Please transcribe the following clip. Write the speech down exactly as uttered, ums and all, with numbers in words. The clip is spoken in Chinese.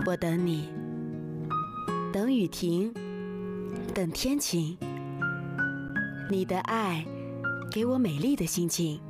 我等你，等雨停，等天晴。你的爱给我美丽的心情。